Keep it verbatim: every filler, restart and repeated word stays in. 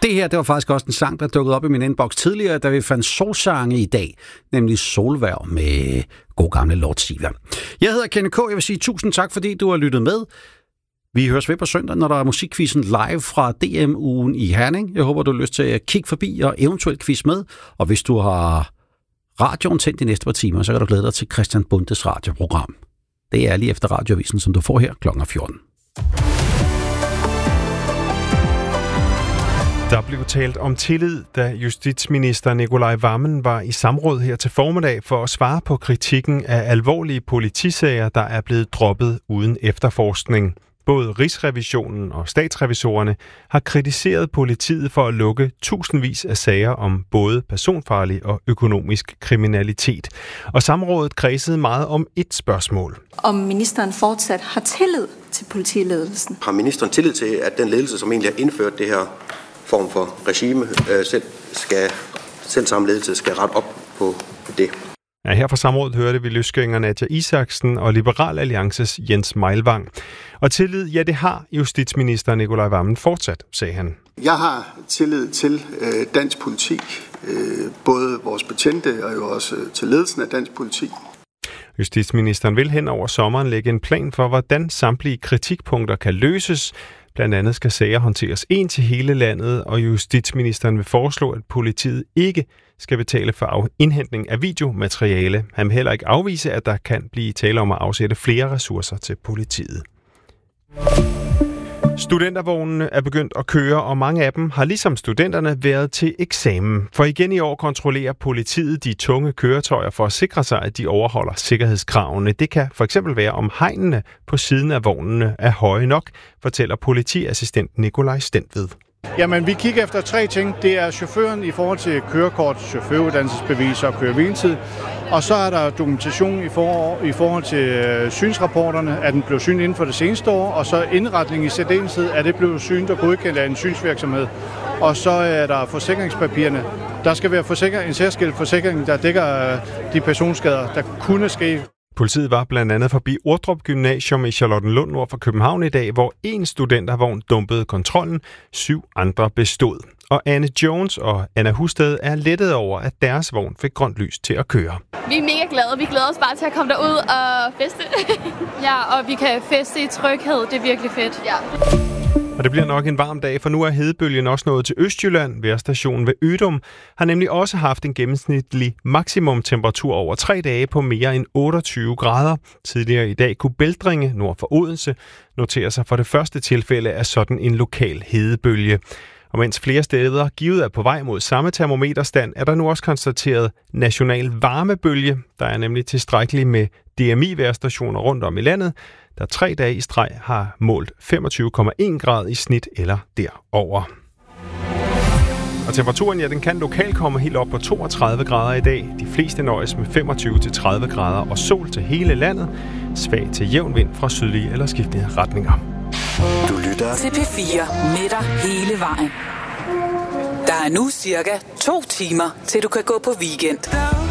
det her, det var faktisk også en sang, der dukkede op i min inbox tidligere, da vi fandt solsange i dag, nemlig Solværv med god gamle Lord Siva. Jeg hedder Kenneth K. Jeg vil sige tusind tak, fordi du har lyttet med. Vi høres ved på søndag, når der er musikquizzen live fra D M-ugen i Herning. Jeg håber, du har lyst til at kigge forbi og eventuelt quiz med. Og hvis du har radioen tændt de næste par timer, så kan du glæde dig til Christian Bundes radioprogram. Det er lige efter radioavisen, som du får her klokken fjorten. Der blev talt om tillid, da justitsminister Nicolai Wammen var i samråd her til formiddag for at svare på kritikken af alvorlige politisager, der er blevet droppet uden efterforskning. Både Rigsrevisionen og statsrevisorerne har kritiseret politiet for at lukke tusindvis af sager om både personfarlig og økonomisk kriminalitet. Og samrådet kredsede meget om et spørgsmål. Om ministeren fortsat har tillid til politiledelsen? Har ministeren tillid til, at den ledelse, som egentlig har indført det her form for regime, øh, selv, skal, selv samme ledelse skal rette op på det? Ja, her fra samrådet hørte vi løsgænger Nadja Isaksen og Liberal Alliances Jens Meilvang. Og tillid, ja, det har justitsminister Nicolai Wammen fortsat, sagde han. Jeg har tillid til øh, dansk politi, øh, både vores betjente og jo også øh, til ledelsen af dansk politi. Justitsministeren vil hen over sommeren lægge en plan for, hvordan samtlige kritikpunkter kan løses. Blandt andet skal sager håndteres en til hele landet, og justitsministeren vil foreslå, at politiet ikke skal betale for indhentning af videomateriale. Han vil heller ikke afvise, at der kan blive tale om at afsætte flere ressourcer til politiet. Studentervognene er begyndt at køre, og mange af dem har ligesom studenterne været til eksamen. For igen i år kontrollerer politiet de tunge køretøjer for at sikre sig, at de overholder sikkerhedskravene. Det kan for eksempel være, om hegnene på siden af vognene er høje nok, fortæller politiassistent Nikolaj Stentved. Jamen, vi kigger efter tre ting. Det er chaufføren i forhold til kørekort, chaufføruddannelsesbevis og køre-hvile-tid. Og så er der dokumentation i, for, i forhold til synsrapporterne, at den blev synet inden for det seneste år, og så indretning i særdeleshed, at det blev synet og godkendt af en synsvirksomhed. Og så er der forsikringspapirerne. Der skal være forsikring, en særskilt forsikring, der dækker de personskader, der kunne ske. Politiet var blandt andet forbi Ordrup Gymnasium i Charlottenlund nord for København i dag, hvor en studentervogn dumpede kontrollen, syv andre bestod. Og Anne Jones og Anna Husted er lettet over, at deres vogn fik grønt lys til at køre. Vi er mega glade. Vi glæder os bare til at komme derud og feste. Ja, og vi kan feste i tryghed. Det er virkelig fedt. Ja. Og det bliver nok en varm dag, for nu er hedebølgen også nået til Østjylland. Vejrstationen ved Ydum har nemlig også haft en gennemsnitlig maksimumtemperatur over tre dage på mere end otteogtyve grader. Tidligere i dag kunne Bældringe nord for Odense notere sig for det første tilfælde af sådan en lokal hedebølge. Og mens flere steder givet er på vej mod samme termometerstand, er der nu også konstateret national varmebølge. Der er nemlig tilstrækkeligt med D M I-vejrstationer rundt om i landet, der tre dage i streg har målt femogtyve komma en grader i snit eller derover. Og temperaturen, ja, den kan lokalt komme helt op på toogtredive grader i dag. De fleste nøjes med femogtyve til tredive grader og sol til hele landet. Svag til jævn vind fra sydlige eller skiftende retninger. Du lytter til P fire med dig hele vejen. Der er nu cirka to timer, til du kan gå på weekend.